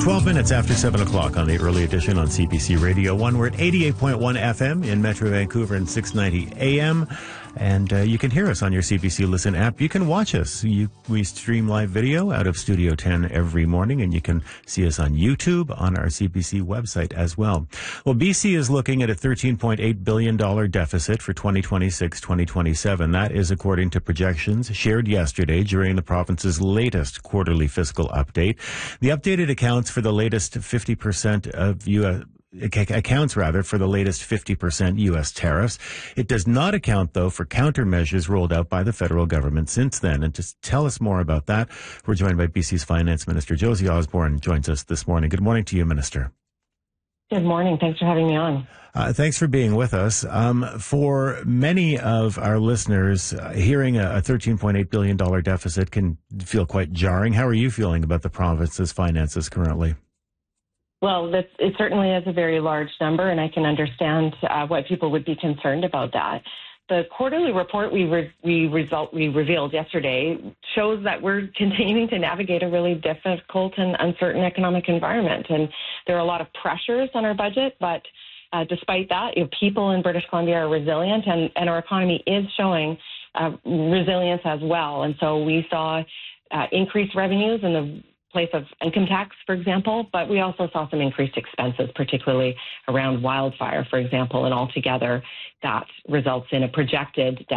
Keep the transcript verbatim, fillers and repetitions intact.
twelve minutes after seven o'clock on the early edition on C B C Radio one. We're at eighty-eight point one F M in Metro Vancouver and six ninety A M. And uh, you can hear us on your C B C Listen app. You can watch us. You, we stream live video out of Studio ten every morning, and you can see us on YouTube on our C B C website as well. Well, B C is looking at a thirteen point eight billion dollars deficit for twenty twenty-six twenty twenty-seven. That is according to projections shared yesterday during the province's latest quarterly fiscal update. The updated accounts for the latest fifty percent of U S accounts rather for the latest fifty percent U S tariffs. It does not account, though, for countermeasures rolled out by the federal government since then. And to tell us more about that, we're joined by B C's Finance Minister Josie Osborne, joins us this morning. Good morning to you, Minister. Good morning. Thanks for having me on. Uh, thanks for being with us. Um, for many of our listeners, uh, hearing a, a thirteen point eight billion dollars deficit can feel quite jarring. How are you feeling about the province's finances currently? Well, that's, it certainly is a very large number, and I can understand uh, why people would be concerned about that. The quarterly report we re- we result we revealed yesterday shows that we're continuing to navigate a really difficult and uncertain economic environment, and there are a lot of pressures on our budget. But uh, despite that, you know, people in British Columbia are resilient, and, and our economy is showing uh, resilience as well. And so we saw uh, increased revenues in the place of income tax, for example, but we also saw some increased expenses, particularly around wildfire, for example, and altogether that results in a projected